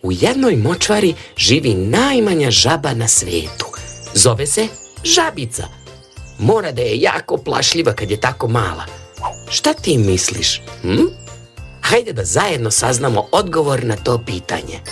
U jednoj močvari živi najmanja žaba na svijetu. Zove se žabica. Mora da je jako plašljiva kad je tako mala. Šta ti misliš? Hajde da zajedno saznamo odgovor na to pitanje.